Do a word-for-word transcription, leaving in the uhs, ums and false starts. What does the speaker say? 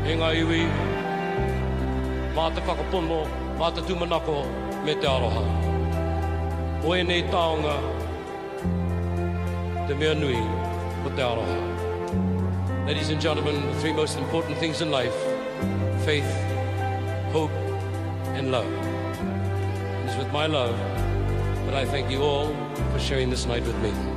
e ngā iwi, mā te whakapono, mā te tūmanako, me te aroha. O e nei taonga, te mea nui o te aroha. Ladies and gentlemen, the three most important things in life, faith, hope, and love. It is with my love that I thank you all for sharing this night with me.